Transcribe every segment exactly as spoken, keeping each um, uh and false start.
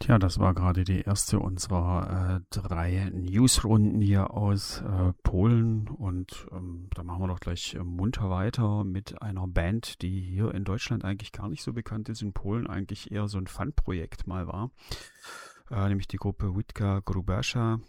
Ja, das war gerade die erste unserer äh, drei Newsrunden hier aus äh, Polen und ähm, da machen wir doch gleich äh, munter weiter mit einer Band, die hier in Deutschland eigentlich gar nicht so bekannt ist, in Polen eigentlich eher so ein Fun-Projekt mal war, äh, nämlich die Gruppe Witka Grubasza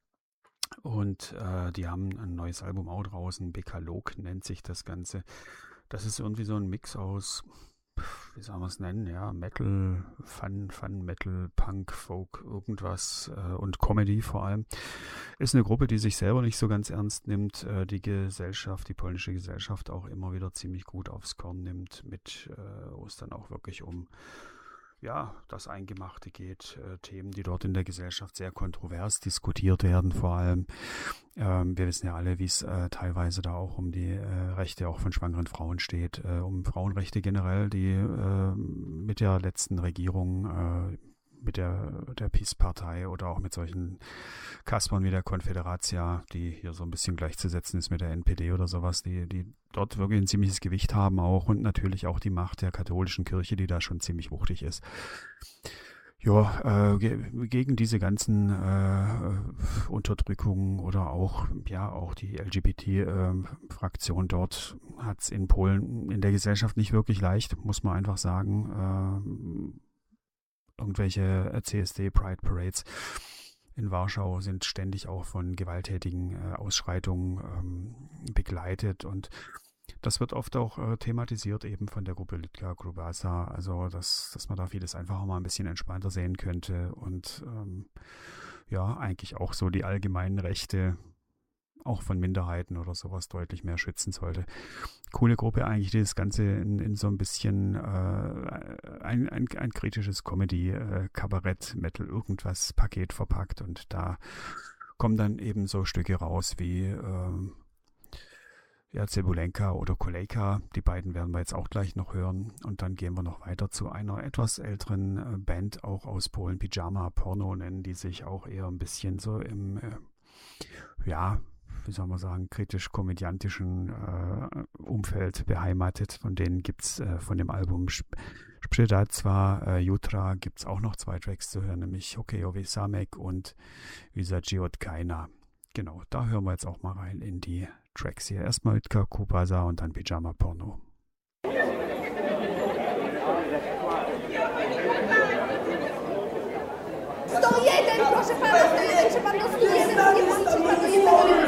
und äh, die haben ein neues Album auch draußen, Bekalog nennt sich das Ganze. Das ist irgendwie so ein Mix aus, wie soll man es nennen, ja, Metal, Fun, Fun, Metal, Punk, Folk, irgendwas äh, und Comedy vor allem. Ist eine Gruppe, die sich selber nicht so ganz ernst nimmt, äh, die Gesellschaft, die polnische Gesellschaft auch immer wieder ziemlich gut aufs Korn nimmt, mit, äh, wo es dann auch wirklich um ja, das Eingemachte geht, äh, Themen, die dort in der Gesellschaft sehr kontrovers diskutiert werden, vor allem. Ähm, wir wissen ja alle, wie es äh, teilweise da auch um die äh, Rechte auch von schwangeren Frauen steht, äh, um Frauenrechte generell, die äh, mit der letzten Regierung, äh, mit der, der PiS-Partei oder auch mit solchen Kaspern wie der Konfederacja, die hier so ein bisschen gleichzusetzen ist mit der N P D oder sowas, die, die dort wirklich ein ziemliches Gewicht haben auch und natürlich auch die Macht der katholischen Kirche, die da schon ziemlich wuchtig ist. Ja, äh, ge- gegen diese ganzen äh, Unterdrückungen oder auch, ja, auch die L G B T-Fraktion dort hat es in Polen in der Gesellschaft nicht wirklich leicht, muss man einfach sagen. Äh, irgendwelche C S D-Pride Parades in Warschau sind ständig auch von gewalttätigen äh, Ausschreitungen ähm, begleitet und das wird oft auch äh, thematisiert eben von der Gruppe Witka Grubasza, also dass, dass man da vieles einfach auch mal ein bisschen entspannter sehen könnte und ähm, ja, eigentlich auch so die allgemeinen Rechte auch von Minderheiten oder sowas deutlich mehr schützen sollte. Coole Gruppe eigentlich, die das Ganze in, in so ein bisschen äh, ein, ein, ein kritisches Comedy, äh, Kabarett, Metal, irgendwas Paket verpackt und da kommen dann eben so Stücke raus wie äh, ja, Cebulenka oder Kolejka, die beiden werden wir jetzt auch gleich noch hören und dann gehen wir noch weiter zu einer etwas älteren äh, Band, auch aus Polen, Pyjama Porno nennen die sich, auch eher ein bisschen so im äh, ja, wie soll man sagen, kritisch-komödiantischen äh, Umfeld beheimatet. Von denen gibt es äh, von dem Album Sprzyda zwar äh, Jutra gibt es auch noch zwei Tracks zu hören, nämlich Hokejowy Samek und Wysaji od Kaina. Genau, da hören wir jetzt auch mal rein in die Tracks hier. Erstmal Witka Grubasza und dann Pyjama Porno. sto jeden, proszę pana, sto jeden, czy pan do stu jeden nie mówicie, panu jednego nie